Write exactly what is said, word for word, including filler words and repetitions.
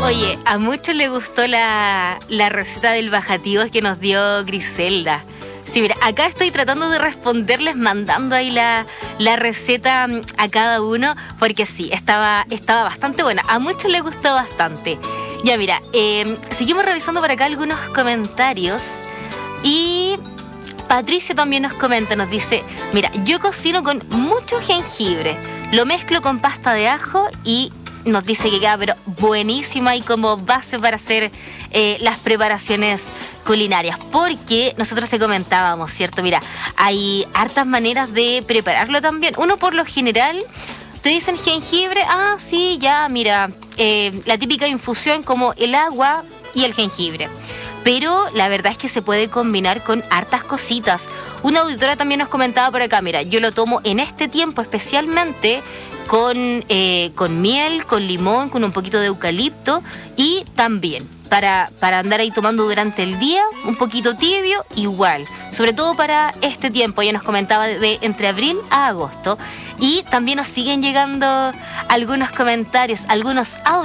Oye, a muchos les gustó la, la receta del bajativo que nos dio Griselda. Sí, mira, acá estoy tratando de responderles mandando ahí la, la receta a cada uno, porque sí, estaba, estaba bastante buena. A muchos les gustó bastante. Ya, mira, eh, seguimos revisando por acá algunos comentarios y Patricia también nos comenta, nos dice, mira, yo cocino con mucho jengibre, lo mezclo con pasta de ajo y nos dice que queda pero buenísima y como base para hacer eh, las preparaciones culinarias, porque nosotros te comentábamos, ¿cierto? Mira, hay hartas maneras de prepararlo también. Uno por lo general te dicen jengibre, ah, sí, ya, mira, eh, la típica infusión como el agua y el jengibre. Pero la verdad es que se puede combinar con hartas cositas. Una auditora también nos comentaba por acá, mira, yo lo tomo en este tiempo especialmente con, eh, con miel, con limón, con un poquito de eucalipto y también para, para andar ahí tomando durante el día, un poquito tibio, igual. Sobre todo para este tiempo, ella nos comentaba de, de entre abril a agosto. Y también nos siguen llegando algunos comentarios, algunos audios.